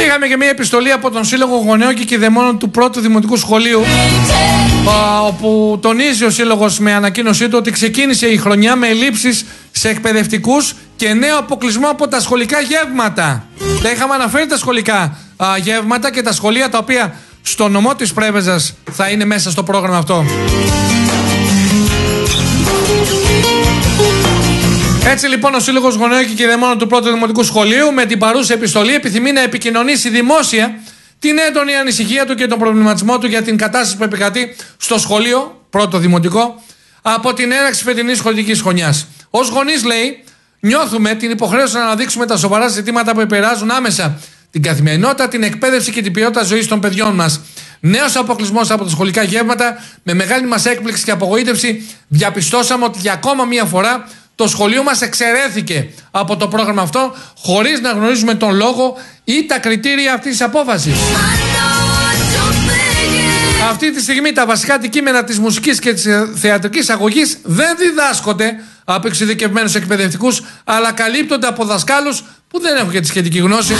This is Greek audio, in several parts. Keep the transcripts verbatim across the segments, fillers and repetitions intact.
είχαμε και μια επιστολή από τον Σύλλογο Γονέων και Κηδεμόνων του πρώτου Δημοτικού Σχολείου, όπου τονίζει ο Σύλλογος με ανακοίνωσή του ότι ξεκίνησε η χρονιά με ελλείψεις σε εκπαιδευτικούς και νέο αποκλεισμό από τα σχολικά γεύματα. Τα είχαμε αναφέρει τα σχολικά α, γεύματα και τα σχολεία τα οποία στο νομό της Πρέβεζας θα είναι μέσα στο πρόγραμμα αυτό. Έτσι λοιπόν ο Σύλλογος Γονέων και Κηδεμόνων του πρώτου Δημοτικού Σχολείου με την παρούσα επιστολή επιθυμεί να επικοινωνήσει δημόσια την έντονη ανησυχία του και τον προβληματισμό του για την κατάσταση που επικρατεί στο σχολείο, πρώτο δημοτικό, από την έναρξη φετινής σχολικής χρονιάς. Ως γονείς, λέει, νιώθουμε την υποχρέωση να αναδείξουμε τα σοβαρά ζητήματα που επηρεάζουν άμεσα την καθημερινότητα, την εκπαίδευση και την ποιότητα ζωής των παιδιών μας. Νέος αποκλεισμός από τα σχολικά γεύματα, με μεγάλη μας έκπληξη και απογοήτευση, διαπιστώσαμε ότι για ακόμα μία φορά το σχολείο μας εξαιρέθηκε από το πρόγραμμα αυτό, χωρίς να γνωρίζουμε τον λόγο ή τα κριτήρια αυτής της απόφασης. Αυτή τη στιγμή τα βασικά αντικείμενα της μουσικής και της θεατρικής αγωγής δεν διδάσκονται από εξειδικευμένους εκπαιδευτικούς, αλλά καλύπτονται από δασκάλους που δεν έχουν και τη σχετική γνώση.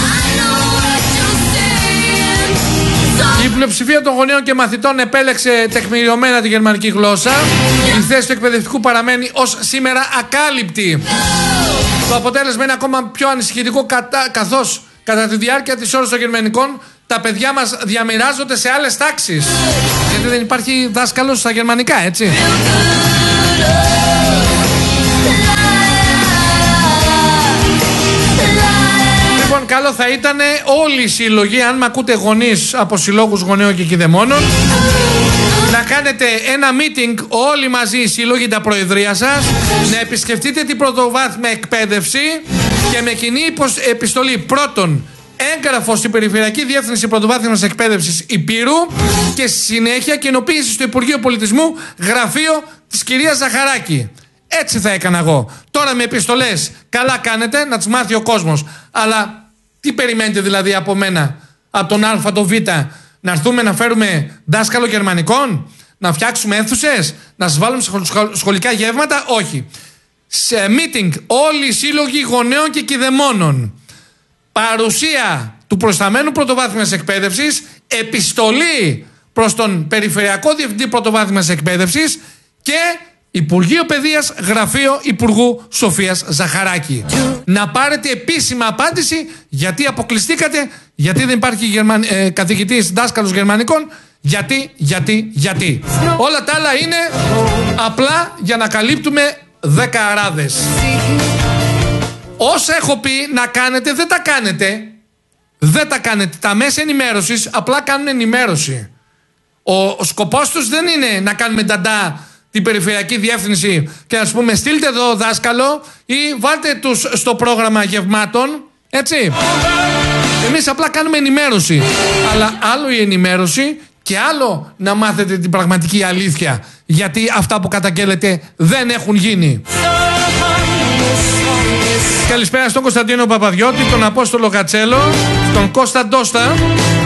Η πλειοψηφία των γονέων και μαθητών επέλεξε τεκμηριωμένα τη γερμανική γλώσσα. Η θέση του εκπαιδευτικού παραμένει ως σήμερα ακάλυπτη. Το αποτέλεσμα είναι ακόμα πιο ανησυχητικό, καθώς κατά τη διάρκεια της ώρας των γερμανικών τα παιδιά μας διαμοιράζονται σε άλλες τάξεις. Γιατί δεν υπάρχει δάσκαλος στα γερμανικά, έτσι. Λοιπόν, καλό θα ήταν όλοι οι σύλλογοι, αν με ακούτε γονείς από συλλόγους γονέων και κηδεμόνων, να κάνετε ένα meeting όλοι μαζί οι σύλλογοι, τα προεδρία σας, να επισκεφτείτε την πρωτοβάθμια εκπαίδευση και με κοινή επιστολή πρώτον έγγραφο στην Περιφερειακή Διεύθυνση Πρωτοβάθμιας Εκπαίδευσης Υπήρου και στη συνέχεια κοινοποίηση στο Υπουργείο Πολιτισμού, γραφείο της κυρίας Ζαχαράκη. Έτσι θα έκανα εγώ. Τώρα με επιστολές καλά κάνετε, να τις μάθει ο κόσμος. Αλλά τι περιμένετε δηλαδή από μένα, από τον Α, τον Β, να έρθουμε να φέρουμε δάσκαλο γερμανικών, να φτιάξουμε αίθουσες, να σας βάλουμε σχολικά γεύματα? Όχι. Σε meeting όλοι οι σύλλογοι γονέων και κηδεμόνων. Παρουσία του προϊσταμένου πρωτοβάθμιας εκπαίδευσης, επιστολή προς τον Περιφερειακό Διευθυντή Πρωτοβάθμιας Εκπαίδευσης και Υπουργείο Παιδείας, Γραφείο Υπουργού Σοφίας Ζαχαράκη. Να πάρετε επίσημα απάντηση γιατί αποκλειστήκατε, γιατί δεν υπάρχει γερμαν... ε, καθηγητής δάσκαλος γερμανικών, γιατί, γιατί, γιατί. Όλα τα άλλα είναι απλά για να καλύπτουμε δέκα αράδες. Όσα έχω πει να κάνετε δεν τα κάνετε. Δεν τα κάνετε. Τα μέσα ενημέρωσης απλά κάνουν ενημέρωση. Ο, ο σκοπός τους δεν είναι να κάνουμε νταντά την Περιφερειακή Διεύθυνση και να πούμε στείλτε εδώ δάσκαλο ή βάλτε τους στο πρόγραμμα γευμάτων. Έτσι. Εμείς απλά κάνουμε ενημέρωση. Αλλά άλλο η ενημέρωση και άλλο να μάθετε την πραγματική αλήθεια. Γιατί αυτά που καταγγέλλετε δεν έχουν γίνει. Καλησπέρα στον Κωνσταντίνο Παπαδιώτη, τον Απόστολο Γατσέλο, τον Κώστα Ντόστα.